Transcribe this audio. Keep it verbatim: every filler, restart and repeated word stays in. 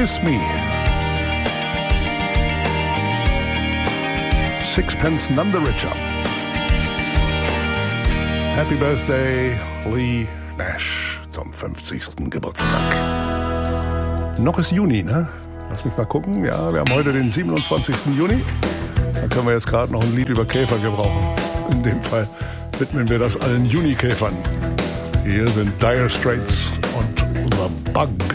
Kiss Me. Sixpence None the Richer. Happy Birthday, Lee Nash, zum fünfzigsten Geburtstag. Noch ist Juni, ne? Lass mich mal gucken. Ja, wir haben heute den siebenundzwanzigsten Juni. Da können wir jetzt gerade noch ein Lied über Käfer gebrauchen. In dem Fall widmen wir das allen Junikäfern. Hier sind Dire Straits und The Bug.